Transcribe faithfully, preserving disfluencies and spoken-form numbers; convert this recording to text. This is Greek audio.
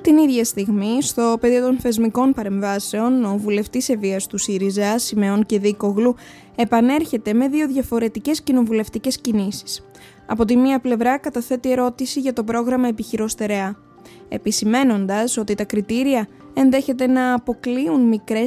Την ίδια στιγμή, στο πεδίο των θεσμικών παρεμβάσεων, ο βουλευτής Ευβοίας του ΣΥΡΙΖΑ, Σιμεών Κηδίκογλου, επανέρχεται με δύο διαφορετικές κοινοβουλευτικές κινήσεις. Από τη μία πλευρά καταθέτει ερώτηση για το πρόγραμμα Επιχειρώ Στερεά, επισημένοντας ότι τα κριτήρια ενδέχεται να αποκλείουν μικρές